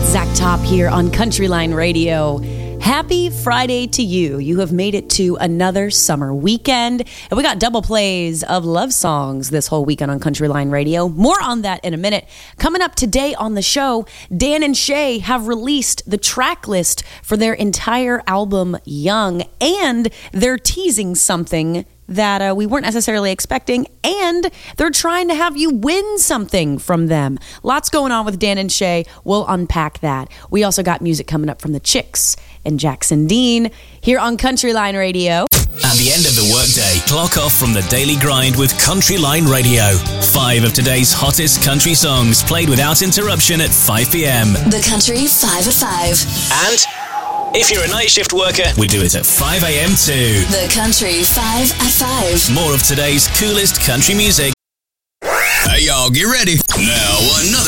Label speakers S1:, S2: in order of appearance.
S1: Zach Top here on Countryline Radio. Happy Friday to you. You have made it to another summer weekend, and we got double plays of love songs this whole weekend on Countryline Radio. More on that in a minute. Coming up today on the show, Dan and Shay have released the track list for their entire album, Young, and they're teasing something that we weren't necessarily expecting, and they're trying to have you win something from them. Lots going on with Dan and Shay. We'll unpack that. We also got music coming up from the Chicks and Jackson Dean here on Countryline Radio.
S2: At the end of the workday, clock off from the daily grind with Countryline Radio. 5 of today's hottest country songs played without interruption at 5 p.m.
S3: The Country 5 at 5.
S2: And if you're a night shift worker, we do it at 5 a.m. too.
S3: The Country 5 at 5.
S2: More of today's coolest country music.
S4: Hey y'all, get ready. Now another